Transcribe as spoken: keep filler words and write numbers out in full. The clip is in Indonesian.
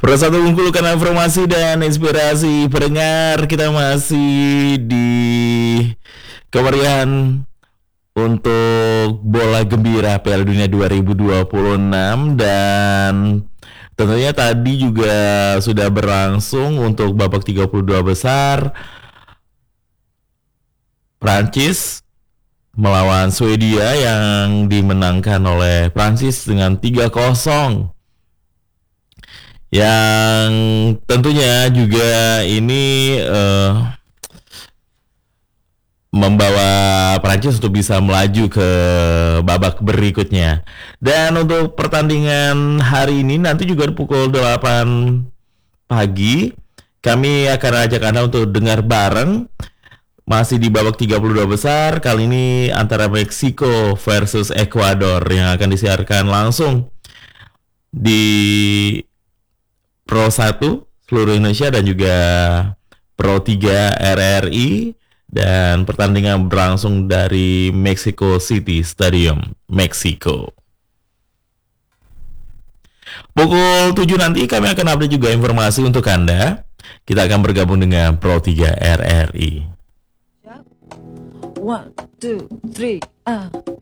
Persatu mengumpulkan informasi dan inspirasi pendengar, kita masih di kemeriahan untuk bola gembira Piala Dunia dua ribu dua puluh enam, dan tentunya tadi juga sudah berlangsung untuk babak tiga puluh dua besar. Prancis melawan Swedia yang dimenangkan oleh Prancis dengan tiga kosong. Yang tentunya juga ini uh, membawa Prancis untuk bisa melaju ke babak berikutnya. Dan untuk pertandingan hari ini nanti juga pukul delapan pagi kami akan ajak Anda untuk dengar bareng, masih di babak tiga puluh dua besar, kali ini antara Meksiko versus Ekuador, yang akan disiarkan langsung di Pro satu seluruh Indonesia dan juga Pro tiga R R I, dan pertandingan berlangsung dari Mexico City Stadium, Meksiko. Pukul tujuh nanti kami akan update juga informasi untuk Anda. Kita akan bergabung dengan Pro tiga R R I. One, two, three, ah.